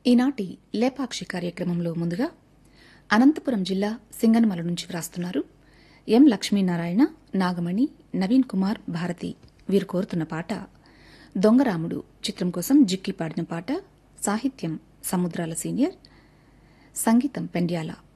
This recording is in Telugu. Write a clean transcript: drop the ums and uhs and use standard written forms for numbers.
ఈనాటి లేపాక్షి కార్యక్రమంలో ముందుగా అనంతపురం జిల్లా సింగనమల నుంచి వ్రాస్తున్నారు ఎం లక్ష్మీనారాయణ, నాగమణి, నవీన్ కుమార్, భారతి. వీరు కోరుతున్న పాట దొంగరాముడు చిత్రం కోసం జిక్కి పాడిన పాట. సాహిత్యం సముద్రాల సీనియర్, సంగీతం పెండ్యాల.